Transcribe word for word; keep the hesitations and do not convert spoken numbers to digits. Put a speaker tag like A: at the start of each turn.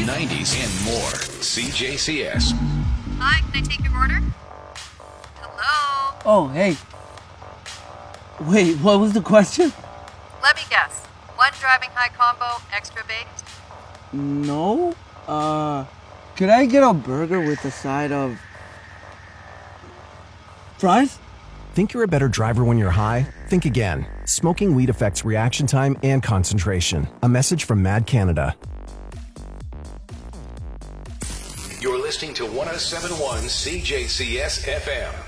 A: nineties, and more. C J C S.
B: Hi, can I take your order? Hello?
C: Oh, hey. Wait, what was the question?
B: Let me guess. One driving high combo, extra baked?
C: No. Uh, could I get a burger with a side of fries?
D: Think you're a better driver when you're high? Think again. Smoking weed affects reaction time and concentration. A message from Mad Canada.
A: You're listening to one oh seven point one C J C S F M.